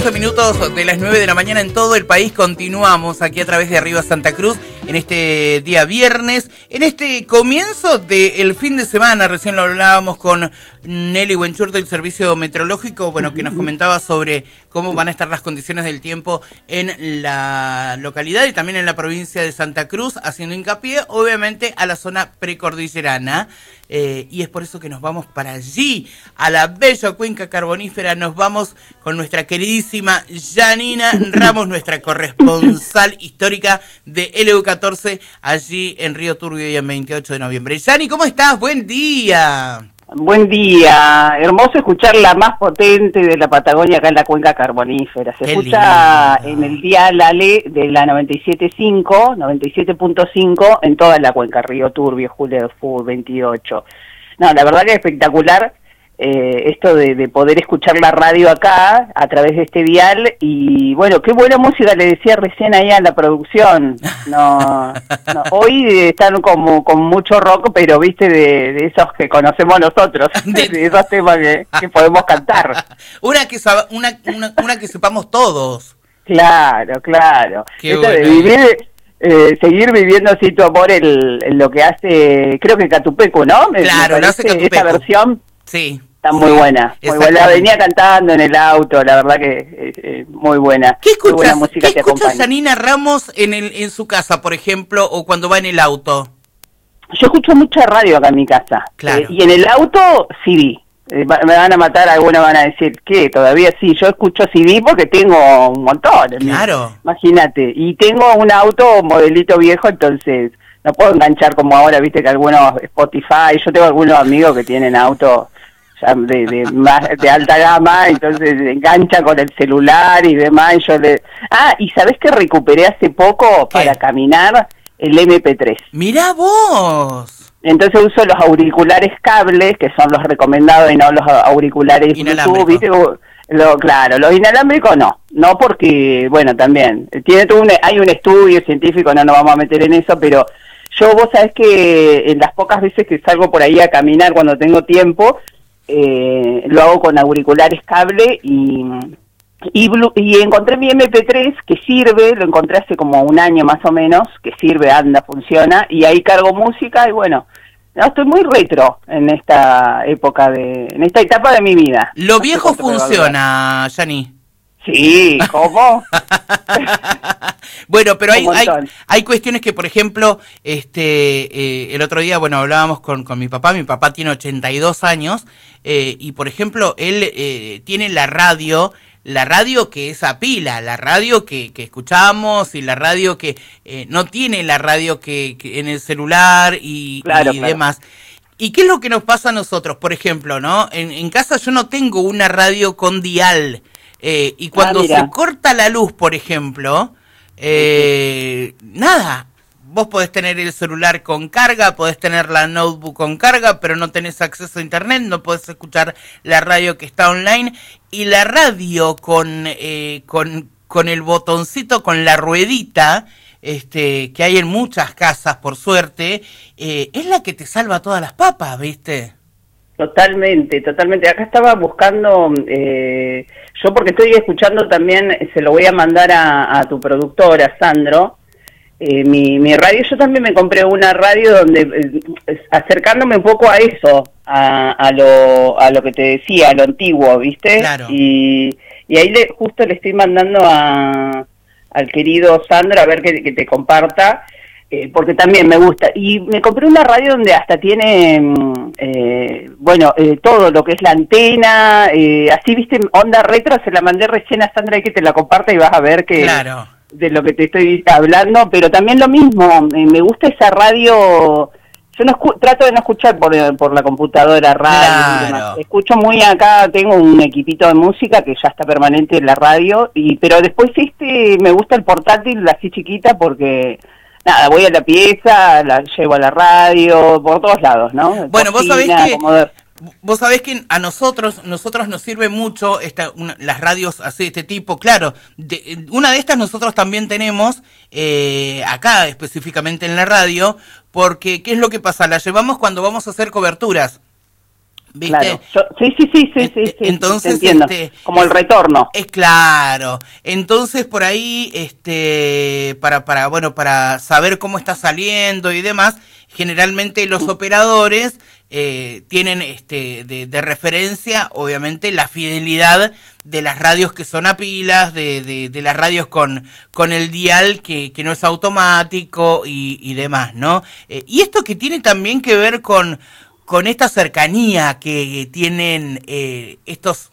14 minutos de las 9 de la mañana en todo el país. Continuamos aquí a través de Arriba Santa Cruz en este día viernes, en este comienzo del fin de semana. Recién lo hablábamos con Nelly Wenchur del Servicio Meteorológico, bueno, que nos comentaba sobre cómo van a estar las condiciones del tiempo en la localidad y también en la provincia de Santa Cruz, haciendo hincapié, obviamente, a la zona precordillerana. Y es por eso que nos vamos para allí, a la bella cuenca carbonífera. Nos vamos con nuestra queridísima Janina Ramos, nuestra corresponsal histórica de LU14, allí en Río Turbio y en 28 de noviembre. Yani, ¿cómo estás? Buen día. Buen día, hermoso escuchar la más potente de la Patagonia acá en la cuenca carbonífera. Se escucha en el dial Ale de la 97.5, 97.5 en toda la cuenca, Río Turbio, Julio Fur, 28. No, la verdad que es espectacular esto de poder escuchar la radio acá a través de este dial. Y bueno, qué buena música le decía recién ahí a la producción. No, hoy están como con mucho rock, pero viste de esos que conocemos nosotros, de esos temas que podemos cantar. Una que sepamos todos. Claro. Qué Esto bueno. de vivir, seguir viviendo así tu amor en lo que hace, creo que Catupecu, ¿no? Claro, lo hace Catupecu. Esta versión. Sí. Está muy buena, muy buena. La venía cantando en el auto, la verdad que es muy buena. ¿Qué escuchas, muy buena música ¿qué escuchas Janina Ramos en su casa, por ejemplo, o cuando va en el auto? Yo escucho mucha radio acá en mi casa. Claro. Y en el auto, CD. Me van a matar, algunos van a decir, ¿qué? Todavía sí, yo escucho CD porque tengo un montón. Claro. Imagínate. Y tengo un auto modelito viejo, entonces no puedo enganchar como ahora, viste que algunos Spotify, yo tengo algunos amigos que tienen autos de alta gama, entonces engancha con el celular y demás. Y ¿sabés qué recuperé hace poco para caminar? El MP3. ¡Mirá vos! Entonces uso los auriculares cables, que son los recomendados, y no los auriculares Bluetooth, ¿viste? Claro, los inalámbricos no porque, bueno, también, hay un estudio científico, no nos vamos a meter en eso, pero vos sabés que en las pocas veces que salgo por ahí a caminar cuando tengo tiempo, lo hago con auriculares cable y encontré mi MP3 que sirve, lo encontré hace como un año más o menos, que sirve, anda, funciona, y ahí cargo música y bueno, estoy muy retro en esta etapa de mi vida. Lo viejo funciona, Yani. Sí, ¿cómo? Bueno, pero hay cuestiones que, por ejemplo, el otro día, bueno, hablábamos con mi papá tiene 82 años, y por ejemplo, él tiene la radio que es a pila, la radio que escuchamos y la radio que no tiene la radio que en el celular y demás. ¿Y qué es lo que nos pasa a nosotros? Por ejemplo, ¿no? En casa yo no tengo una radio con dial, y cuando se corta la luz, por ejemplo, nada, vos podés tener el celular con carga, podés tener la notebook con carga, pero no tenés acceso a internet, no podés escuchar la radio que está online, y la radio con el botoncito, con la ruedita, que hay en muchas casas, por suerte, es la que te salva todas las papas, ¿viste? Totalmente. Acá estaba buscando, yo porque estoy escuchando también, se lo voy a mandar a tu productora, Sandro, mi radio. Yo también me compré una radio donde, acercándome un poco a eso, a lo que te decía, a lo antiguo, ¿viste? Claro. Y ahí justo le estoy mandando al querido Sandro a ver que te comparta, porque también me gusta. Y me compré una radio donde hasta tiene, todo lo que es la antena, así, ¿viste? Onda retro, se la mandé recién a Sandra y que te la comparta y vas a ver que... Claro. De lo que te estoy hablando, pero también lo mismo, me gusta esa radio. Yo trato de no escuchar por la computadora radio, claro. Escucho muy acá, tengo un equipito de música que ya está permanente en la radio, pero después me gusta el portátil así chiquita porque nada, voy a la pieza, la llevo a la radio, por todos lados, ¿no? Bueno, vos sabés que a nosotros nos sirve mucho las radios así de este tipo. Claro, una de estas nosotros también tenemos acá específicamente en la radio, porque ¿qué es lo que pasa? La llevamos cuando vamos a hacer coberturas. ¿Viste? Claro. Sí. Entonces, entiendo. Como el retorno. Es claro. Entonces, por ahí, para saber cómo está saliendo y demás, generalmente los operadores tienen de referencia, obviamente, la fidelidad de las radios que son a pilas, de las radios con el dial que no es automático y demás, ¿no? Y esto que tiene también que ver con esta cercanía que tienen estas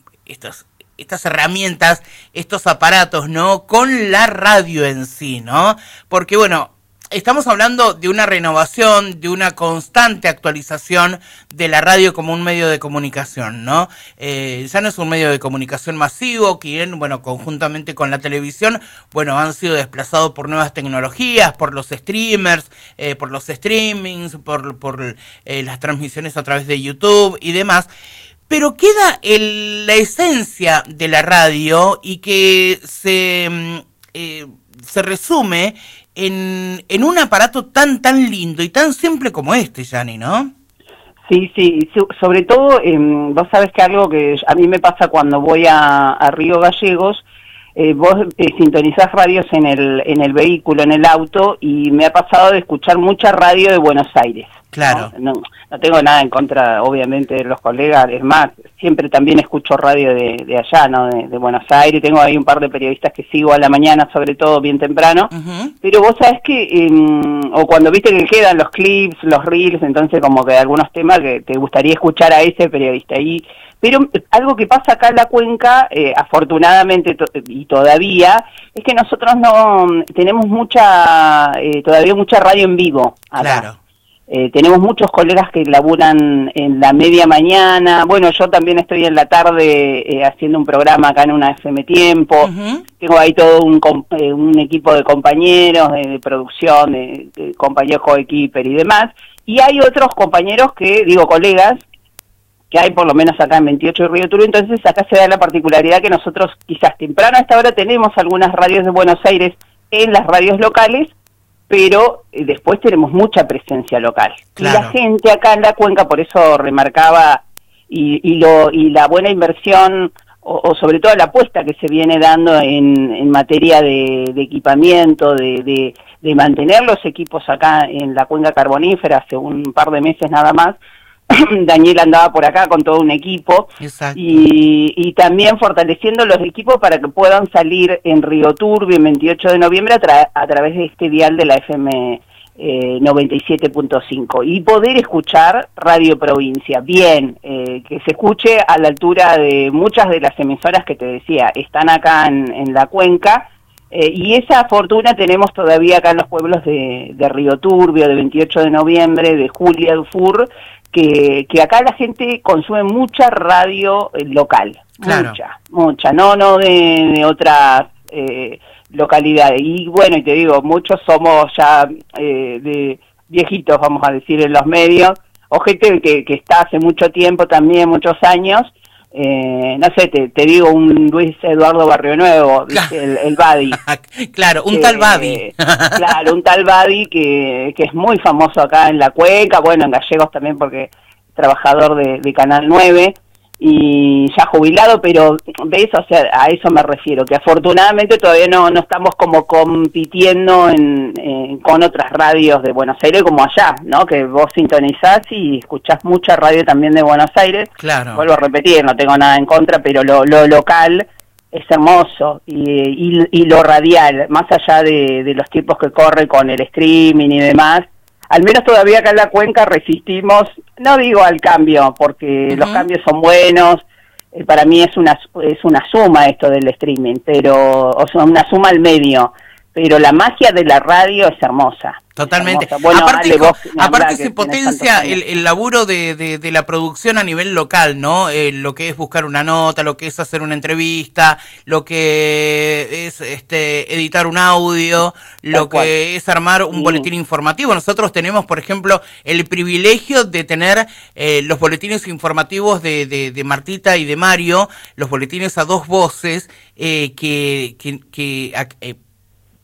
herramientas, estos aparatos, ¿no? Con la radio en sí, ¿no? Porque, bueno, estamos hablando de una renovación, de una constante actualización de la radio como un medio de comunicación, ¿no? Ya no es un medio de comunicación masivo, que, bueno, conjuntamente con la televisión, bueno, han sido desplazados por nuevas tecnologías, por los streamers, por los streamings, por las transmisiones a través de YouTube y demás. Pero queda la esencia de la radio y que se resume en un aparato tan lindo y tan simple como este, Yani, ¿no? Sí, sobre todo, vos sabés que algo que a mí me pasa cuando voy a Río Gallegos, vos sintonizás radios en el vehículo, en el auto, y me ha pasado de escuchar mucha radio de Buenos Aires. Claro. No tengo nada en contra, obviamente, de los colegas, es más, siempre también escucho radio de allá, ¿no? De Buenos Aires, tengo ahí un par de periodistas que sigo a la mañana, sobre todo bien temprano, pero vos sabés que, o cuando viste que quedan los clips, los reels, entonces como que algunos temas que te gustaría escuchar a ese periodista, pero algo que pasa acá en la cuenca, afortunadamente y todavía, es que nosotros no tenemos todavía mucha radio en vivo acá. Claro. Tenemos muchos colegas que laburan en la media mañana. Bueno, yo también estoy en la tarde haciendo un programa acá en una FM Tiempo. Tengo ahí todo un equipo de compañeros de producción, de compañeros coequiper y demás. Y hay otros compañeros colegas, que hay por lo menos acá en 28 de Río Turbio. Entonces acá se da la particularidad que nosotros quizás temprano a esta hora tenemos algunas radios de Buenos Aires en las radios locales, pero después tenemos mucha presencia local. Claro. Y la gente acá en la cuenca, por eso remarcaba, y la buena inversión, o sobre todo la apuesta que se viene dando en materia de equipamiento, de mantener los equipos acá en la cuenca carbonífera, hace un par de meses nada más. Daniel andaba por acá con todo un equipo. Exacto. Y también fortaleciendo los equipos para que puedan salir en Río Turbio el 28 de noviembre a través de este dial de la FM 97.5 y poder escuchar Radio Provincia bien, que se escuche a la altura de muchas de las emisoras que te decía están acá en la cuenca. Y esa fortuna tenemos todavía acá en los pueblos de Río Turbio, de 28 de noviembre, de Julia Dufour, que acá la gente consume mucha radio local, claro. mucha, no de otras localidades. Y bueno, y te digo, muchos somos ya de viejitos, vamos a decir, en los medios, o gente que está hace mucho tiempo también, muchos años. No sé, te digo un Luis Eduardo Barrio Nuevo, el Badi. Claro, un tal Badi. Claro, un tal Badi que es muy famoso acá en la cuenca, bueno, en Gallegos también porque trabajador de Canal 9 y ya jubilado, pero ves, o sea, a eso me refiero, que afortunadamente todavía no estamos como compitiendo con otras radios de Buenos Aires como allá, ¿no? Que vos sintonizás y escuchás mucha radio también de Buenos Aires. Claro. Vuelvo a repetir, no tengo nada en contra, pero lo local es hermoso y lo radial, más allá de los tiempos que corre con el streaming y demás, al menos todavía acá en la cuenca resistimos, no digo al cambio, porque los cambios son buenos, para mí es una suma esto del streaming, o sea, una suma al medio, pero la magia de la radio es hermosa. Totalmente. Es hermosa. Bueno, aparte se potencia el laburo de la producción a nivel local, ¿no? Lo que es buscar una nota, lo que es hacer una entrevista, lo que es editar un audio, lo que es armar un boletín informativo. Nosotros tenemos, por ejemplo, el privilegio de tener los boletines informativos de Martita y de Mario, los boletines a dos voces, que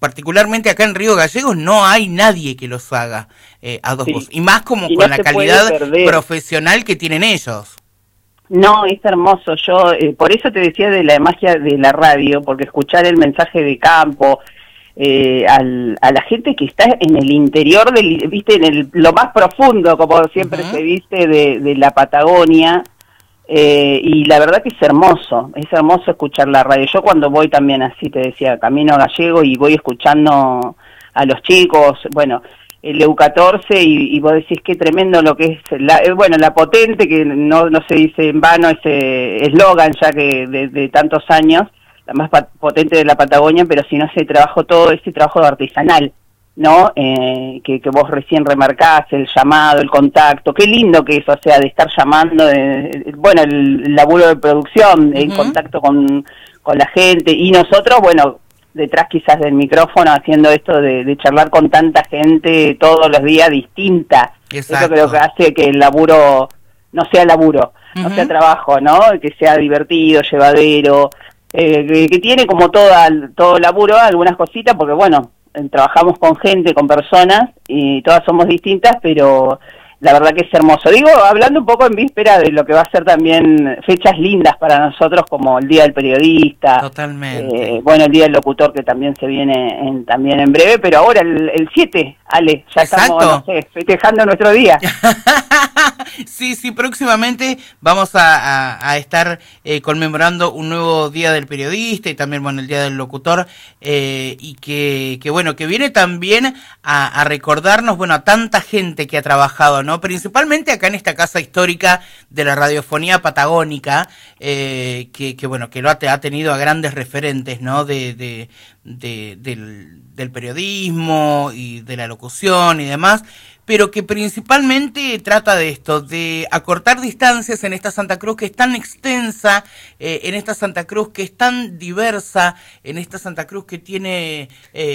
particularmente acá en Río Gallegos no hay nadie que los haga a dos voces, y más como con la calidad profesional que tienen ellos. No, es hermoso. Yo por eso te decía de la magia de la radio, porque escuchar el mensaje de campo, a la gente que está en el interior viste, en lo más profundo, como siempre se dice, de la Patagonia, y la verdad que es hermoso escuchar la radio. Yo cuando voy también, así te decía, camino a Gallego y voy escuchando a los chicos, bueno, el EU14 y vos decís qué tremendo lo que es, la potente, que no se dice en vano ese eslogan ya que de tantos años, la más potente de la Patagonia, pero si no se trabajó todo ese trabajo artesanal, ¿no? Que vos recién remarcás, el llamado, el contacto, qué lindo que eso, o sea, de estar llamando, el laburo de producción, el contacto con la gente, y nosotros, bueno, detrás quizás del micrófono haciendo esto de charlar con tanta gente todos los días distinta. Exacto. Eso creo que hace que el laburo no sea laburo, no sea trabajo, ¿no? Que sea divertido, llevadero, que tiene como todo laburo algunas cositas, porque bueno, trabajamos con gente, con personas, y todas somos distintas, pero la verdad que es hermoso. Digo, hablando un poco en víspera de lo que va a ser también fechas lindas para nosotros, como el Día del Periodista. Totalmente. Bueno, el Día del Locutor, que también se viene también en breve, pero ahora el 7, Ale, ya estamos, no sé, festejando nuestro día. Sí, próximamente vamos a estar conmemorando un nuevo Día del Periodista y también, bueno, el Día del Locutor, y que bueno, que viene también a recordarnos, bueno, a tanta gente que ha trabajado, ¿no? Principalmente acá en esta casa histórica de la radiofonía patagónica, que bueno, que lo ha tenido a grandes referentes, ¿no? Del periodismo y de la locución y demás, pero que principalmente trata de esto, de acortar distancias en esta Santa Cruz que es tan extensa, en esta Santa Cruz que es tan diversa, en esta Santa Cruz que tiene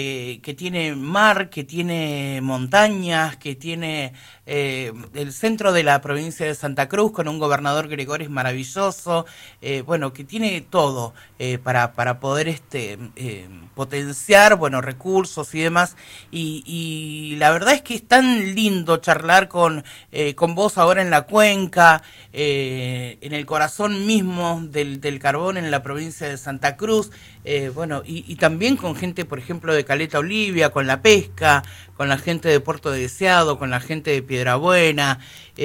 mar, que tiene montañas, que tiene el centro de la provincia de Santa Cruz con un gobernador Gregoris maravilloso, bueno, que tiene todo para poder potenciar, bueno, recursos y demás, y la verdad es que es tan lindo charlar con vos ahora en la cuenca, en el corazón mismo del carbón en la provincia de Santa Cruz, bueno, y también con gente, por ejemplo, de Caleta Olivia, con la pesca, con la gente de Puerto Deseado, con la gente de Piedrabuena,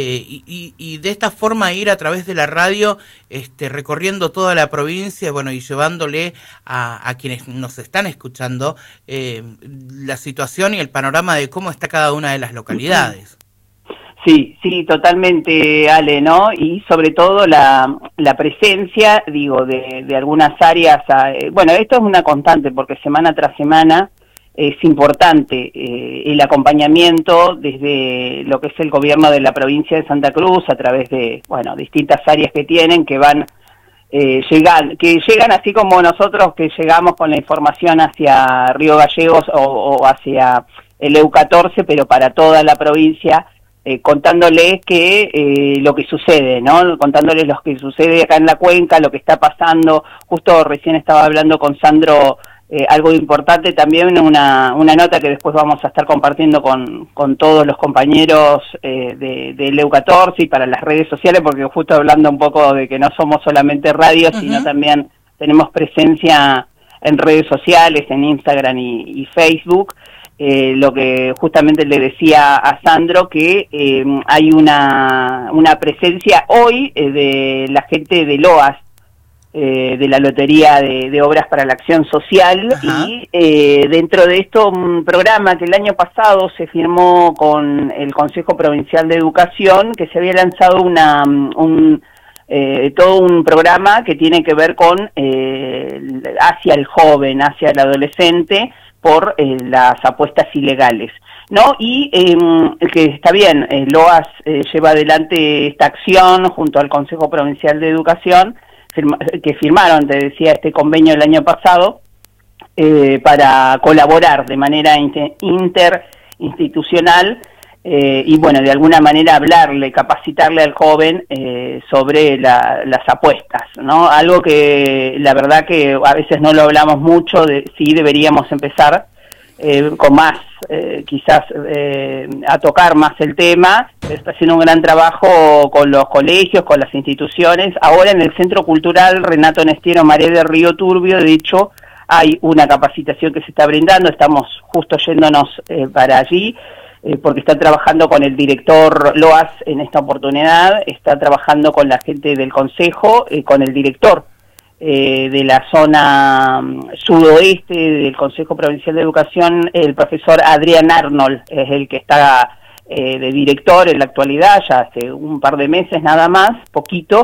y de esta forma ir a través de la radio recorriendo toda la provincia, bueno, y llevándole a quienes nos están escuchando la situación y el panorama de cómo está cada una de las localidades. Sí, totalmente, Ale, ¿no? Y sobre todo la presencia, digo, de algunas áreas. Bueno, esto es una constante porque semana tras semana es importante el acompañamiento desde lo que es el gobierno de la provincia de Santa Cruz a través de, bueno, distintas áreas que tienen, que van llegan así como nosotros que llegamos con la información hacia Río Gallegos o hacia el EU14, pero para toda la provincia, contándoles lo que sucede, ¿no? Contándoles lo que sucede acá en la cuenca, lo que está pasando. Justo recién estaba hablando con Sandro algo importante también, una nota que después vamos a estar compartiendo con todos los compañeros del EU14 y para las redes sociales, porque justo hablando un poco de que no somos solamente radio, sino también tenemos presencia en redes sociales, en Instagram y Facebook. Lo que justamente le decía a Sandro, que hay una presencia hoy de la gente de LOAS, de la Lotería de Obras para la Acción Social. Y dentro de esto un programa que el año pasado se firmó con el Consejo Provincial de Educación, que se había lanzado todo un programa que tiene que ver con hacia el joven, hacia el adolescente, por las apuestas ilegales, ¿no? Y que está bien, LOAS lleva adelante esta acción junto al Consejo Provincial de Educación, que firmaron, te decía, este convenio el año pasado, para colaborar de manera interinstitucional y bueno, de alguna manera hablarle, capacitarle al joven sobre las apuestas, ¿no? Algo que la verdad que a veces no lo hablamos mucho, sí deberíamos empezar con más, quizás a tocar más el tema, está haciendo un gran trabajo con los colegios, con las instituciones. Ahora en el Centro Cultural Renato Nestiero María de Río Turbio, de hecho, hay una capacitación que se está brindando, estamos justo yéndonos para allí, porque está trabajando con el director Loas en esta oportunidad, está trabajando con la gente del Consejo, con el director de la zona sudoeste del Consejo Provincial de Educación, el profesor Adrián Arnold, es el que está de director en la actualidad, ya hace un par de meses nada más, poquito,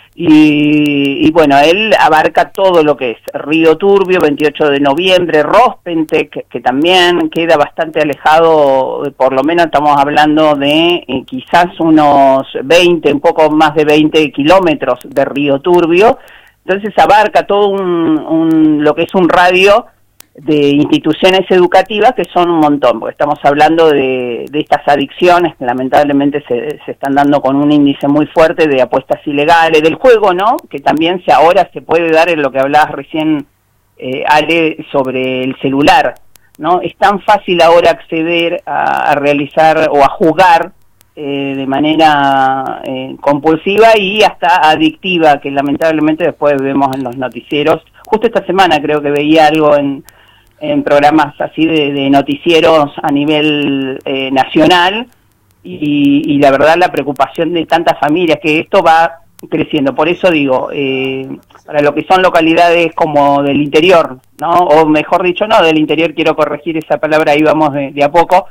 y bueno, él abarca todo lo que es Río Turbio, 28 de noviembre, Rospentec, que también queda bastante alejado, por lo menos estamos hablando de quizás unos 20, un poco más de 20 kilómetros de Río Turbio. Entonces abarca todo lo que es un radio de instituciones educativas que son un montón, porque estamos hablando de estas adicciones que lamentablemente se están dando con un índice muy fuerte de apuestas ilegales, del juego, ¿no? Que también ahora se puede dar en lo que hablabas recién, Ale, sobre el celular, ¿no? Es tan fácil ahora acceder a realizar o a jugar de manera compulsiva y hasta adictiva, que lamentablemente después vemos en los noticieros. Justo esta semana creo que veía algo en programas así de noticieros a nivel nacional, y la verdad la preocupación de tantas familias, que esto va creciendo. Por eso digo, para lo que son localidades como del interior, ¿no? O mejor dicho, no, del interior, quiero corregir esa palabra, ahí vamos de a poco,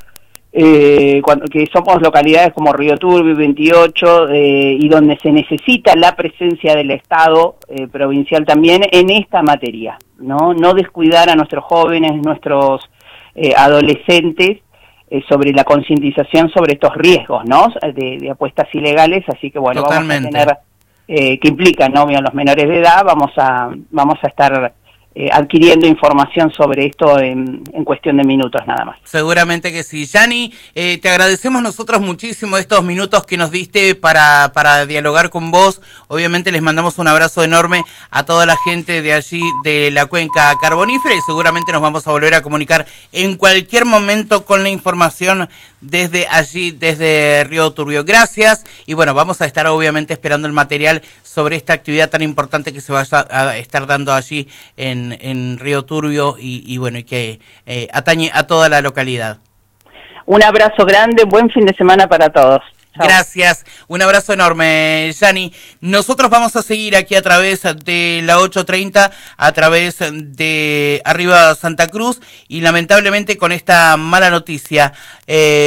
que somos localidades como Río Turbio, 28, y donde se necesita la presencia del Estado provincial también en esta materia, no descuidar a nuestros jóvenes, nuestros adolescentes, sobre la concientización sobre estos riesgos, ¿no? De apuestas ilegales, así que bueno, totalmente. Vamos a tener, que implican, ¿no? Bien, los menores de edad, vamos a estar adquiriendo información sobre esto en cuestión de minutos nada más. Seguramente que sí. Yani, te agradecemos nosotros muchísimo estos minutos que nos diste para dialogar con vos. Obviamente les mandamos un abrazo enorme a toda la gente de allí, de la cuenca carbonífera, y seguramente nos vamos a volver a comunicar en cualquier momento con la información desde allí, desde Río Turbio. Gracias, y bueno, vamos a estar obviamente esperando el material sobre esta actividad tan importante que se va a estar dando allí en Río Turbio y bueno, y que atañe a toda la localidad. Un abrazo grande, buen fin de semana para todos. Chao. Gracias, un abrazo enorme, Yani. Nosotros vamos a seguir aquí a través de la 830, a través de Arriba Santa Cruz, y lamentablemente con esta mala noticia.